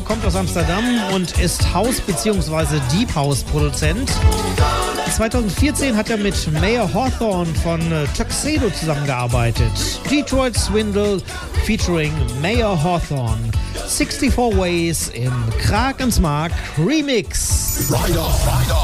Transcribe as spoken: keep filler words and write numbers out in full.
kommt aus Amsterdam und ist House- bzw. Deep House-Produzent. zweitausendvierzehn hat er mit Mayor Hawthorne von äh, Tuxedo zusammengearbeitet. Detroit Swindle featuring Mayor Hawthorne. sixty-four Ways im Krag und Smark Remix. Rider, Rider.